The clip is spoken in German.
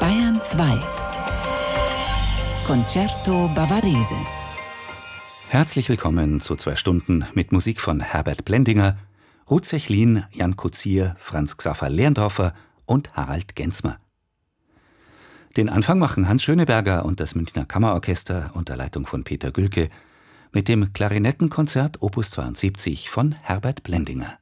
Bayern 2 Concerto Bavarese. Herzlich willkommen zu 2 Stunden mit Musik von Herbert Blendinger, Ruth Sechlin, Jan Kozier, Franz Xaver Lerndorfer und Harald Gensmer. Den Anfang machen Hans Schöneberger und das Münchner Kammerorchester unter Leitung von Peter Gülke mit dem Klarinettenkonzert Opus 72 von Herbert Blendinger.